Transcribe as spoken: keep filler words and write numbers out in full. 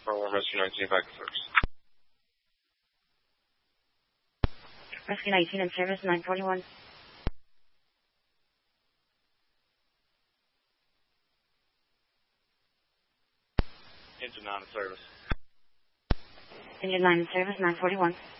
four one Rescue nineteen back to service. Rescue nineteen in service, nine forty-one. Engine nine in service. Engine nine in service, nine forty-one.